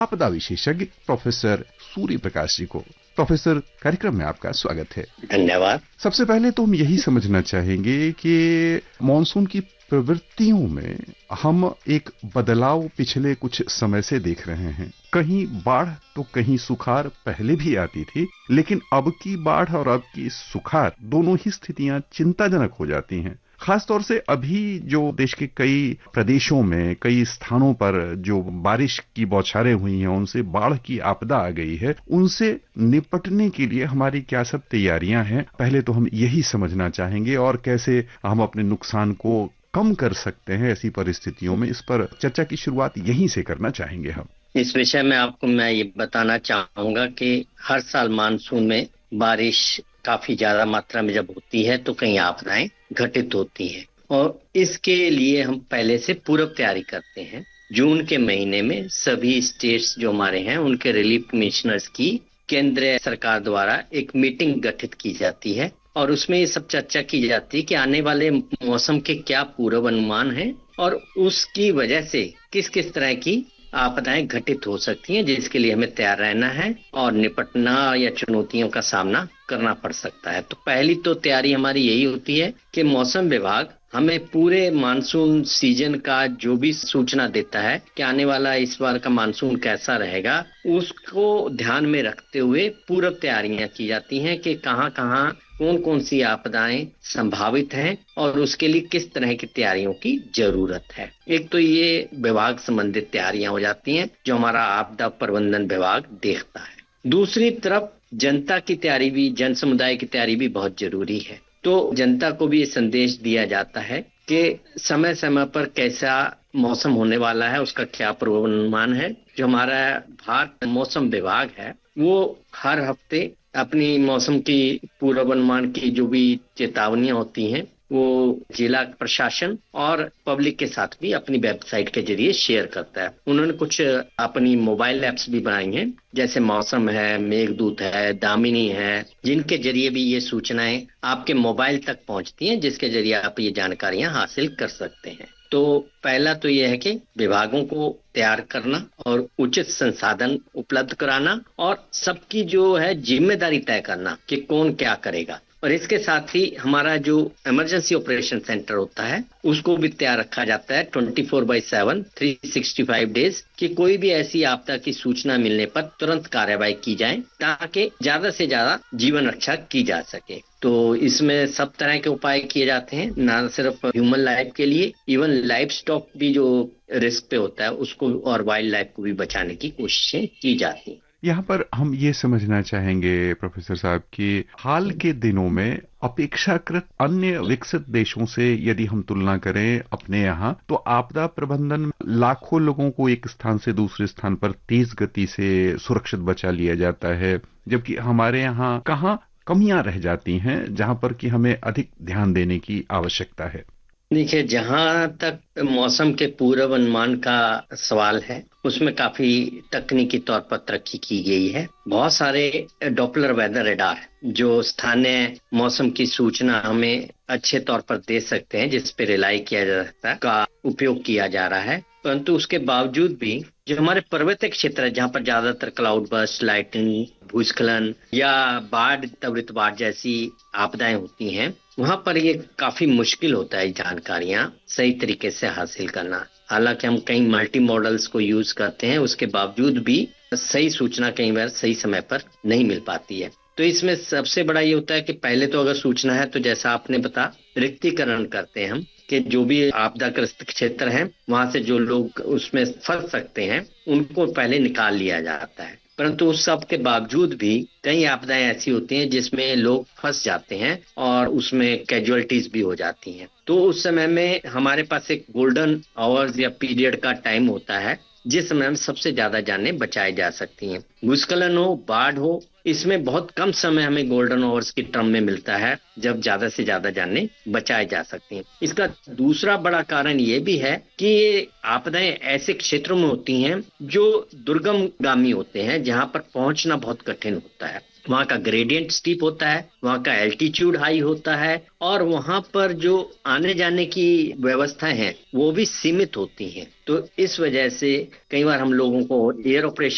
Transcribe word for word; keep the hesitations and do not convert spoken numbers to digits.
आपदा विशेषज्ञ प्रोफेसर सूर्य प्रकाश जी को। प्रोफेसर, कार्यक्रम में आपका स्वागत है। धन्यवाद। सबसे पहले तो हम यही समझना चाहेंगे कि मॉनसून की प्रवृत्तियों में हम एक बदलाव पिछले कुछ समय से देख रहे हैं। कहीं बाढ़ तो कहीं सुखाड़ पहले भी आती थी, लेकिन अब की बाढ़ और अब की सुखाड़ दोनों ही स्थितियां चिंताजनक हो जाती हैं। खासतौर से अभी जो देश के कई प्रदेशों में कई स्थानों पर जो बारिश की बौछारें हुई हैं, उनसे बाढ़ की आपदा आ गई है, उनसे निपटने के लिए हमारी क्या सब तैयारियां हैं, पहले तो हम यही समझना चाहेंगे और कैसे हम अपने नुकसान को कम कर सकते हैं ऐसी परिस्थितियों में। इस पर चर्चा की शुरुआत यहीं से करना चाहेंगे हम। इस विषय में आपको मैं ये बताना चाहूंगा कि हर साल मानसून में बारिश काफी ज्यादा मात्रा में जब होती है तो कई आपदाएं घटित होती हैं और इसके लिए हम पहले से पूर्व तैयारी करते हैं। जून के महीने में सभी स्टेट्स जो हमारे हैं उनके रिलीफ कमिश्नर्स की केंद्र सरकार द्वारा एक मीटिंग गठित की जाती है और उसमें ये सब चर्चा की जाती है कि आने वाले मौसम के क्या पूर्व अनुमान है और उसकी वजह से किस किस तरह की आपदाएं घटित हो सकती हैं, जिसके लिए हमें तैयार रहना है और निपटना या चुनौतियों का सामना करना पड़ सकता है। तो पहली तो तैयारी हमारी यही होती है कि मौसम विभाग हमें पूरे मानसून सीजन का जो भी सूचना देता है कि आने वाला इस बार का मानसून कैसा रहेगा, उसको ध्यान में रखते हुए पूर्व तैयारियां की जाती हैं कि कहां कहां कौन कौन सी आपदाएं संभावित हैं और उसके लिए किस तरह की तैयारियों की जरूरत है। एक तो ये विभाग संबंधित तैयारियां हो जाती हैं जो हमारा आपदा प्रबंधन विभाग देखता है। दूसरी तरफ जनता की तैयारी भी, जन समुदाय की तैयारी भी बहुत जरूरी है। तो जनता को भी ये संदेश दिया जाता है कि समय समय पर कैसा मौसम होने वाला है, उसका क्या पूर्वानुमान है। जो हमारा भारत मौसम विभाग है वो हर हफ्ते अपनी मौसम की पूर्वानुमान की जो भी चेतावनियां होती हैं वो जिला प्रशासन और पब्लिक के साथ भी अपनी वेबसाइट के जरिए शेयर करता है। उन्होंने कुछ अपनी मोबाइल ऐप्स भी बनाई हैं, जैसे मौसम है, मेघदूत है, दामिनी है, जिनके जरिए भी ये सूचनाएं आपके मोबाइल तक पहुंचती हैं, जिसके जरिए आप ये जानकारियां हासिल कर सकते हैं। तो पहला तो यह है कि विभागों को तैयार करना और उचित संसाधन उपलब्ध कराना और सबकी जो है जिम्मेदारी तय करना कि कौन क्या करेगा। और इसके साथ ही हमारा जो इमरजेंसी ऑपरेशन सेंटर होता है उसको भी तैयार रखा जाता है twenty four by seven three sixty five days कि कोई भी ऐसी आपदा की सूचना मिलने पर तुरंत कार्यवाही की जाए ताकि ज्यादा से ज्यादा जीवन रक्षा की जा सके। तो इसमें सब तरह के उपाय किए जाते हैं, ना सिर्फ ह्यूमन लाइफ के लिए, इवन लाइफ स्टॉक भी जो रिस्क पे होता है उसको और वाइल्ड लाइफ को भी बचाने की कोशिशें की जाती हैं। यहाँ पर हम ये समझना चाहेंगे प्रोफेसर साहब कि हाल के दिनों में अपेक्षाकृत अन्य विकसित देशों से यदि हम तुलना करें अपने यहाँ, तो आपदा प्रबंधन लाखों लोगों को एक स्थान से दूसरे स्थान पर तेज गति से सुरक्षित बचा लिया जाता है, जबकि हमारे यहाँ कहाँ कमियां रह जाती हैं जहां पर कि हमें अधिक ध्यान देने की आवश्यकता है। देखिए, जहां तक मौसम के पूर्व अनुमान का सवाल है उसमें काफी तकनीकी तौर पर तरक्की की गई है। बहुत सारे डॉपलर वेदर रडार जो स्थानीय मौसम की सूचना हमें अच्छे तौर पर दे सकते हैं, जिस पे रिलाई किया जा सकता है, का उपयोग किया जा रहा है। परंतु उसके बावजूद भी जो हमारे पर्वतीय क्षेत्र है जहाँ पर ज्यादातर क्लाउड बर्स्ट, लाइटनिंग, भूस्खलन या बाढ़, त्वरित बाढ़ जैसी आपदाएं होती हैं, वहां पर ये काफी मुश्किल होता है जानकारियां सही तरीके से हासिल करना। हालांकि हम कई मल्टी मॉडल्स को यूज करते हैं, उसके बावजूद भी सही सूचना कई बार सही समय पर नहीं मिल पाती है। तो इसमें सबसे बड़ा ये होता है कि पहले तो अगर सूचना है तो जैसा आपने बता, रिक्तीकरण करते हैं हम कि जो भी आपदाग्रस्त क्षेत्र हैं वहां से जो लोग उसमें फंस सकते हैं उनको पहले निकाल लिया जाता है। परंतु उस सब के बावजूद भी कई आपदाएं ऐसी होती हैं जिसमें लोग फंस जाते हैं और उसमें कैजुअलिटीज भी हो जाती हैं। तो उस समय में हमारे पास एक गोल्डन आवर्स या पीरियड का टाइम होता है जिस समय में सबसे ज्यादा जानें बचाई जा सकती हैं। भूस्खलन हो, बाढ़ हो, इसमें बहुत कम समय हमें गोल्डन आवर्स की टर्म में मिलता है जब ज्यादा से ज्यादा जानें बचाई जा सकती हैं। इसका दूसरा बड़ा कारण ये भी है कि ये आपदाएं ऐसे क्षेत्रों में होती हैं जो दुर्गम गामी होते हैं, जहां पर पहुंचना बहुत कठिन होता है। वहाँ का ग्रेडियंट स्टीप होता है, वहाँ का एल्टीट्यूड हाई होता है और वहाँ पर जो आने जाने की व्यवस्थाएं हैं वो भी सीमित होती हैं। तो इस वजह से कई बार हम लोगों को एयर ऑपरेशन